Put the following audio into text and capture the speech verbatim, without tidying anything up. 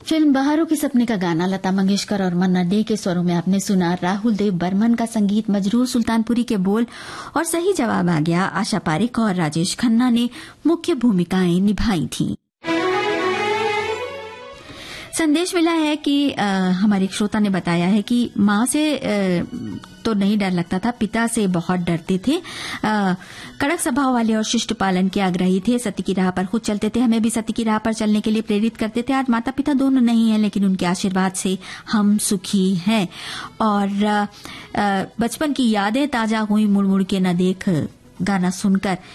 Film बहारों के सपने का गाना लता मंगेशकर और मन्ना डे के स्वरों में आपने सुना। राहुल देव बर्मन का संगीत, मजरूर सुल्तानपुरी के बोल और सही जवाब आ गया। आशा पारिक और राजेश खन्ना ने मुख्य भूमिकाएं निभाई थीं। संदेश मिला है कि आ, हमारे एक श्रोता ने बताया है कि माँ से आ, तो नहीं डर लगता था, पिता से बहुत डरते थे। आ, कड़क स्वभाव वाले और शिष्ट पालन के आग्रही थे, सत्य की राह पर खुद चलते थे, हमें भी सत्य की राह पर चलने के लिए प्रेरित करते थे। आज माता पिता दोनों नहीं हैं, लेकिन उनके आशीर्वाद से हम सुखी हैं। और आ, आ, बचपन की यादें ताजा हुई, मुड़ मुड़ के न देख गाना सुनकर